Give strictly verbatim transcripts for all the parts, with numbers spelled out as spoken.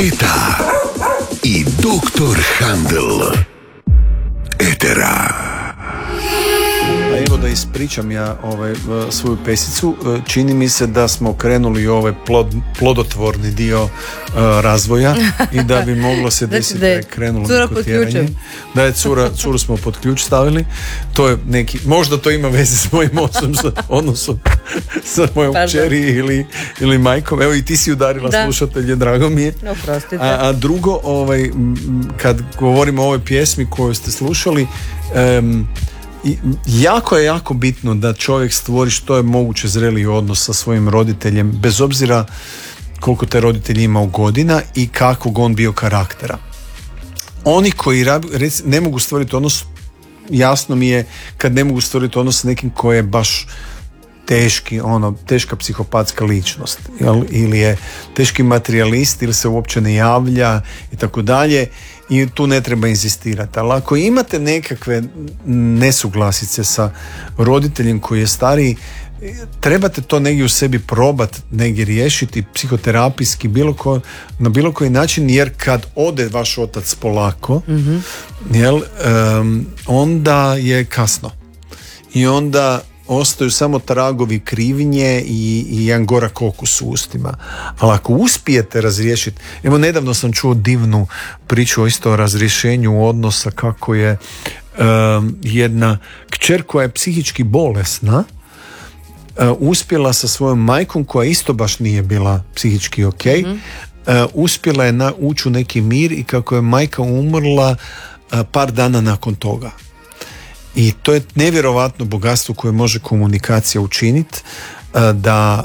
Eta i doktor Handel Etera. A evo da ispričam ja ovaj, svoju pesicu. Čini mi se da smo krenuli ovaj plod, plodotvorni dio uh, razvoja i da bi moglo se desiti da je krenulo neko tjeranje. Da je cura, curu smo pod ključ stavili. To je neki, možda to ima veze s mojim osom, sa odnosom sa mojom kćeri ili, ili majkom. Evo i ti si udarila da. Slušatelje, drago mi je. No, a, a drugo, ovaj, kad govorimo o ovoj pjesmi koju ste slušali, um, I jako je jako bitno da čovjek stvori što je moguće zreliji odnos sa svojim roditeljem, bez obzira koliko te roditelji imao godina i kakvog on bio karaktera. Oni koji rec, ne mogu stvoriti odnos, jasno mi je kad ne mogu stvoriti odnos s nekim koji je baš teški, ono, teška psihopatska ličnost, jel? Ili je teški materijalist ili se uopće ne javlja i tako dalje, i tu ne treba inzistirati. Ali ako imate nekakve nesuglasice sa roditeljem koji je stariji, trebate to negdje u sebi probati, negdje riješiti psihoterapijski, bilo ko, na bilo koji način, jer kad ode vaš otac polako, mm-hmm. jel, um, onda je kasno. I onda ostaju samo tragovi krivnje i, i jedan gorak okus u ustima. Ali ako uspijete razriješiti, evo nedavno sam čuo divnu priču o isto o razrješenju odnosa, kako je um, jedna kćer koja je psihički bolesna uh, uspjela sa svojom majkom, koja isto baš nije bila psihički ok, mm-hmm. uh, uspjela je na, ući u neki mir, i kako je majka umrla uh, par dana nakon toga. I to je nevjerovatno bogatstvo koje može komunikacija učiniti, da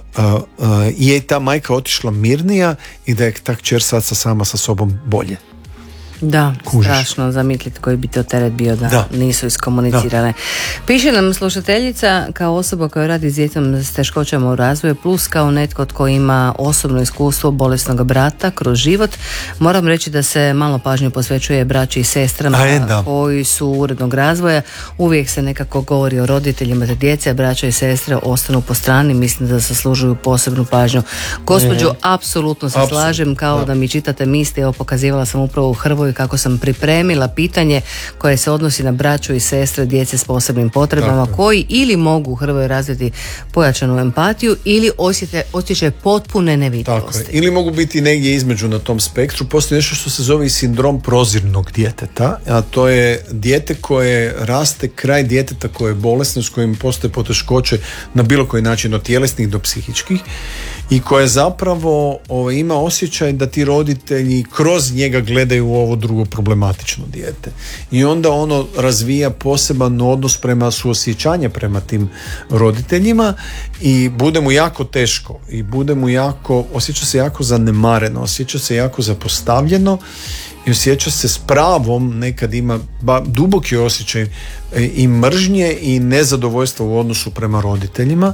je ta majka otišla mirnija i da je ta kćer sad sama sa sobom bolje. Da, kužiš. Strašno zamisliti koji bi to teret bio da, da. nisu iskomunicirane. Da. Piše nam slušateljica, kao osoba koja radi s djecom s teškoćama u razvoju, plus kao netko tko ima osobno iskustvo bolesnog brata kroz život, moram reći da se malo pažnje posvećuje braći i sestrama je, koji su urednog razvoja. Uvijek se nekako govori o roditeljima te djece, a braća i sestre ostanu po strani, mislim da zaslužuju posebnu pažnju. Gospođo, e, apsolutno se apsolutno. slažem, kao da. da mi čitate misli. Evo, pokazivala sam upravo u Hrvoju kako sam pripremila pitanje koje se odnosi na braću i sestre djece s posebnim potrebama, tako, koji ili mogu u Hrvoju razviti pojačanu empatiju ili osjete, osjećaj potpune nevidljivosti. Ili mogu biti negdje između na tom spektru. Postoji nešto što se zove i sindrom prozirnog djeteta, a to je dijete koje raste kraj djeteta koje je bolesno, s kojim postoje poteškoće na bilo koji način, od tjelesnih do psihičkih, i koje zapravo o, ima osjećaj da ti roditelji kroz njega gledaju ovo drugo problematično dijete. I onda ono razvija poseban odnos prema suosjećanje prema tim roditeljima i bude mu jako teško i bude mu jako, osjeća se jako zanemareno, osjeća se jako zapostavljeno i osjeća se s pravom, nekad ima ba, duboki osjećaj i mržnje i nezadovoljstva u odnosu prema roditeljima,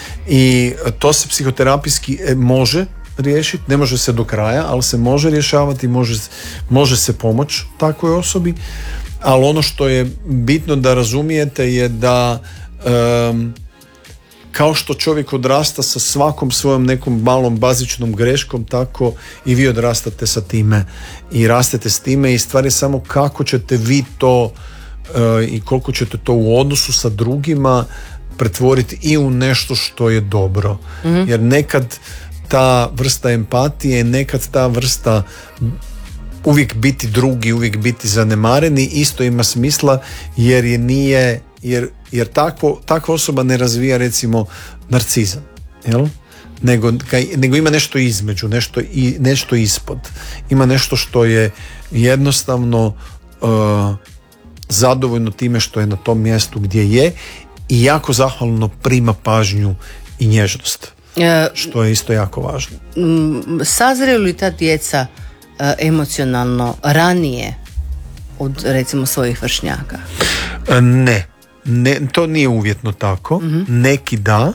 i to se psihoterapijski može riješiti, ne može se do kraja, ali se može rješavati, može, može se pomoći takvoj osobi, ali ono što je bitno da razumijete je da um, kao što čovjek odrasta sa svakom svojom nekom malom bazičnom greškom, tako i vi odrastate sa time i rastete s time, i stvar je samo kako ćete vi to uh, i koliko ćete to u odnosu sa drugima pretvoriti i u nešto što je dobro. Mm-hmm. Jer nekad ta vrsta empatije, nekad ta vrsta uvijek biti drugi, uvijek biti zanemareni isto ima smisla, jer je nije jer, jer takvo, takva osoba ne razvija recimo narcizam, jel? Nego, nego ima nešto između, nešto, i, nešto ispod, ima nešto što je jednostavno uh, zadovoljno time što je na tom mjestu gdje je i jako zahvalno prima pažnju i nježnost, e, što je isto jako važno. Sazreju li ta djeca e, emocionalno ranije od recimo svojih vršnjaka? E, ne. ne, to nije uvjetno tako. Mm-hmm. Neki da,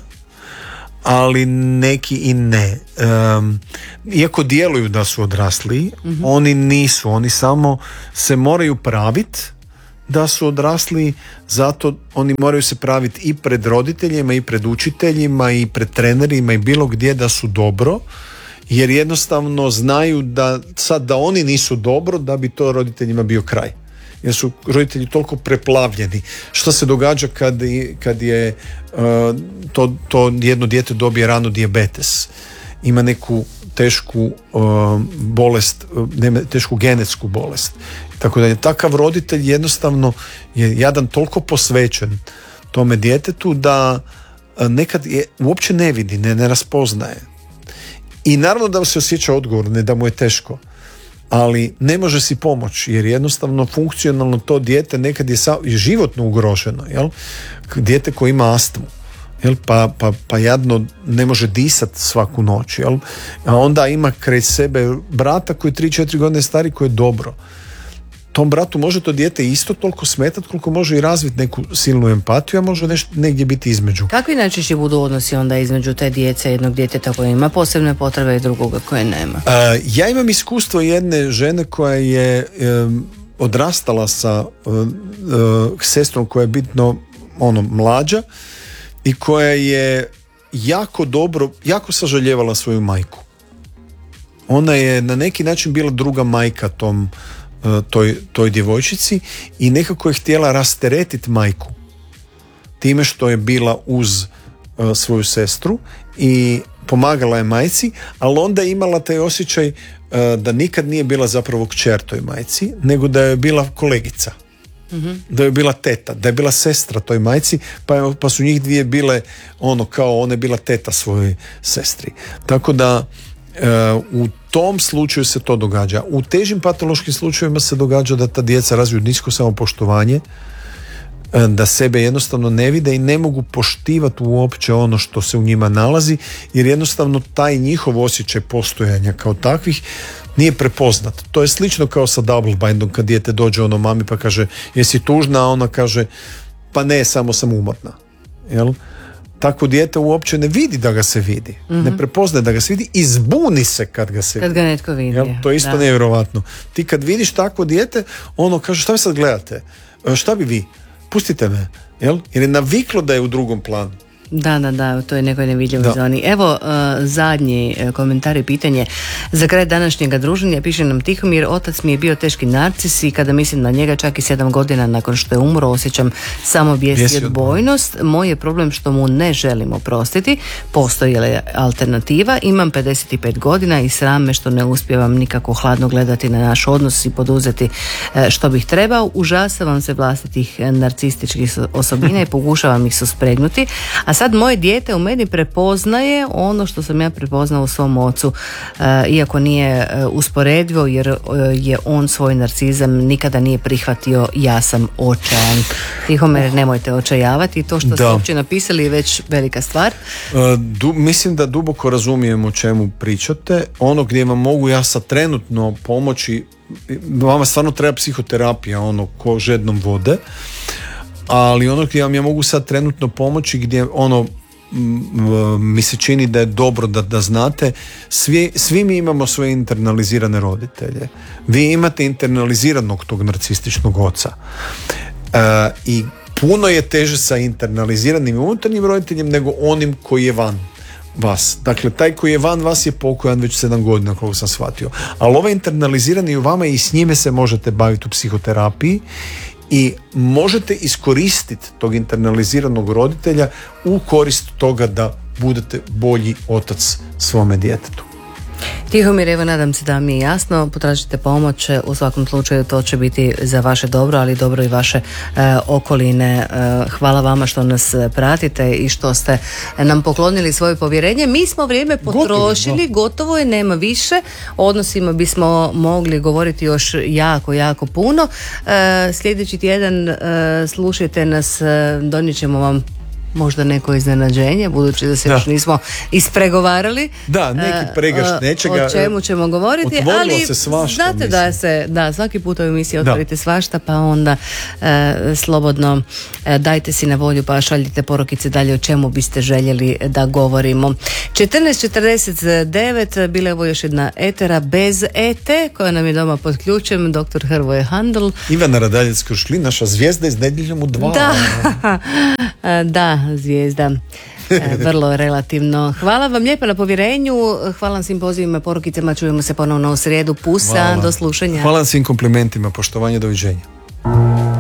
ali neki i ne. Um, iako djeluju da su odrasli, mm-hmm. oni nisu, oni samo se moraju praviti da su odrasli, zato oni moraju se praviti i pred roditeljima i pred učiteljima i pred trenerima i bilo gdje da su dobro, jer jednostavno znaju da sad da oni nisu dobro, da bi to roditeljima bio kraj. Jer su roditelji toliko preplavljeni. Što se događa kad, kad je uh, to, to jedno dijete dobije rano dijabetes, ima neku tešku uh, bolest, ne, tešku genetsku bolest. Tako da je takav roditelj jednostavno je jadan toliko posvećen tome djetetu da uh, nekad je, uopće ne vidi, ne, ne raspoznaje. I naravno da se osjeća odgovorno, da mu je teško, ali ne može si pomoći jer jednostavno funkcionalno to dijete nekad je sa, životno ugroženo, jel? Dijete koje ima astmu, jel? Pa, pa, pa jadno ne može disati svaku noć, jel? A onda ima kraj sebe brata koji je tri četiri godine stari koji je dobro. Tom bratu može to dijete isto toliko smetati koliko može i razviti neku silnu empatiju, a može nešto, negdje biti između. Kakvi najčešće budu odnosi onda između te djece, jednog djeteta koje ima posebne potrebe i drugoga koje nema? Uh, ja imam iskustvo jedne žene koja je um, odrastala sa uh, uh, sestrom koja je bitno ono, mlađa i koja je jako dobro, jako sažaljevala svoju majku. Ona je na neki način bila druga majka tom Toj, toj djevojčici i nekako je htjela rasteretiti majku time što je bila uz uh, svoju sestru i pomagala je majci, ali onda je imala taj osjećaj uh, da nikad nije bila zapravo kćer toj majci, nego da je bila kolegica, mm-hmm. da je bila teta, da je bila sestra toj majci, pa, pa su njih dvije bile ono kao ona je bila teta svojoj sestri. Tako da Uh, u tom slučaju se to događa. U težim patološkim slučajevima se događa da ta djeca razviju nisko samopoštovanje, uh, da sebe jednostavno ne vide i ne mogu poštivati uopće ono što se u njima nalazi, jer jednostavno taj njihov osjećaj postojanja kao takvih nije prepoznat. To je slično kao sa double bindom, kad dijete dođe ono mami pa kaže jesi tužna, a ona kaže pa ne, samo sam umorna. Jel? Takvo dijete uopće ne vidi da ga se vidi, mm-hmm. ne prepoznaje da ga se vidi i zbuni se kad ga se kad vidi. Ga netko vidi. Jel? To je isto nevjerovatno. Ti kad vidiš takvo dijete, ono kaže šta vi sad gledate? Šta bi vi? Pustite me. Jel? Jer je naviklo da je u drugom planu. Da, da, da, u toj nekoj nevidljivoj zoni. Evo, uh, zadnji uh, komentar i pitanje za kraj današnjega druženja. Piše nam Tihomir, otac mi je bio teški narcis i kada mislim na njega čak i sedam godina nakon što je umro osjećam samo bijes i odbojnost. Moj je problem što mu ne želim oprostiti. Postoji li alternativa? Imam pedeset pet godina i sram me što ne uspijevam nikako hladno gledati na naš odnos i poduzeti uh, što bih trebao. Užasavam se vlastitih narcističkih osobina i pokušavam ih suspregnuti. A sad moje dijete u meni prepoznaje ono što sam ja prepoznao u svom ocu, e, iako nije e, usporedivo jer e, je on svoj narcizam nikada nije prihvatio, ja sam očajan. Tihomir, nemojte očajavati, to što da. ste uopće napisali je već velika stvar. E, du, mislim da duboko razumijem o čemu pričate. Ono gdje vam mogu ja sad trenutno pomoći, vama stvarno treba psihoterapija, ono ko žednom vode, ali ono gdje vam ja mogu sad trenutno pomoći, gdje ono m, mi se čini da je dobro da, da znate, svi, svi mi imamo svoje internalizirane roditelje. Vi imate internaliziranog tog narcističnog oca. E, i puno je teže sa internaliziranim unutarnjim roditeljem nego onim koji je van vas. Dakle, taj koji je van vas je pokojan već sedam godina, koliko sam shvatio. Ali ovaj internalizirani u vama i s njime se možete baviti u psihoterapiji i možete iskoristiti tog internaliziranog roditelja u korist toga da budete bolji otac svome djetetu. Tihomir, evo nadam se da mi je jasno, potražite pomoć, u svakom slučaju to će biti za vaše dobro, ali dobro i vaše e, okoline. E, hvala vama što nas pratite i što ste nam poklonili svoje povjerenje. Mi smo vrijeme potrošili, gotovo, gotovo je, nema više. O odnosima bismo mogli govoriti još jako, jako puno. E, sljedeći tjedan e, slušajte nas, e, donijet ćemo vam možda neko iznenađenje, budući da se da. još nismo ispregovarali. Da, neki pregaš nečega. O čemu ćemo govoriti, otvorilo ali se svašta, znate mislim. da se, da, svaki put u emisiji otvorite svašta, pa onda e, slobodno e, dajte si na volju, pa šaljite porukice dalje o čemu biste željeli da govorimo. četrnaest četrdeset devet, bila je ovo još jedna etera bez ete, koja nam je doma pod ključem, doktor Hrvoje Handl. Ivana Radaljac-Kuršlin, naša zvijezda iz Nedjeljom u dva. Da, da, zvijezda. Vrlo relativno. Hvala vam lijepo na povjerenju, hvala vam svim pozivima i porukicama, čujemo se ponovno u srijedu. Pusa, hvala. Do slušanja. Hvala svim komplimentima, poštovanje, doviđenja.